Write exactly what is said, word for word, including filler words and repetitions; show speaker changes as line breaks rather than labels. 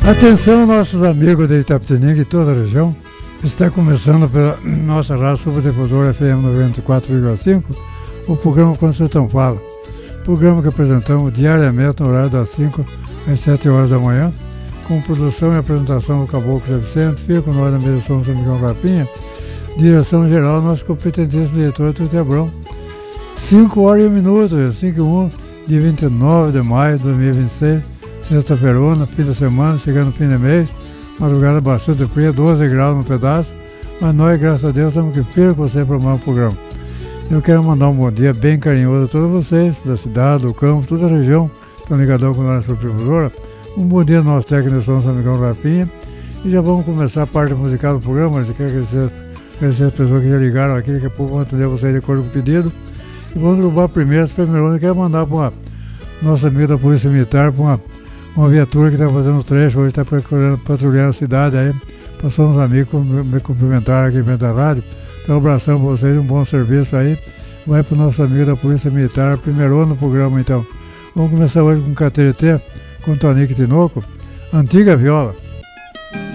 Atenção, nossos amigos de Itapetininga e toda a região. Está começando pela nossa rádio Superdifusora F M noventa e quatro vírgula cinco, o programa Quando Sertão Fala. Programa que apresentamos diariamente no horário das cinco às sete horas da manhã, com produção e apresentação do Caboclo Zé Vicente, fica com nós na mediação do São Miguel Carpinha, direção geral, nosso competentíssimo diretor Tuti Abrão. cinco horas e um minuto, cinco e um, dia vinte e nove de maio de dois mil e vinte e seis, sexta-feira, fim da semana, chegando no fim do mês, madrugada bastante fria, doze graus no pedaço, mas nós, graças a Deus, estamos aqui firmes com você para mais um programa. Eu quero mandar um bom dia bem carinhoso a todos vocês, da cidade, do campo, toda a região, que estão ligadão com nós na Superdifusora. Um bom dia ao nosso técnico São Miguel Carpinha. E já vamos começar a parte musical do programa. Eu quero agradecer, agradecer as pessoas que já ligaram aqui, daqui a pouco vão atender vocês de acordo com o pedido. E vamos derrubar primeiro as primeiras. Eu quero mandar para uma nossa amiga da Polícia Militar, para uma, uma viatura que está fazendo o trecho, hoje está patrulhando a cidade aí. Passou uns amigos me cumprimentaram aqui dentro da rádio. Então, um abração para vocês, um bom serviço aí. Vai para o nosso amigo da Polícia Militar, primeiro no programa então. Vamos começar hoje com o Cateretê, com o Tonico Tinoco, Antiga Viola.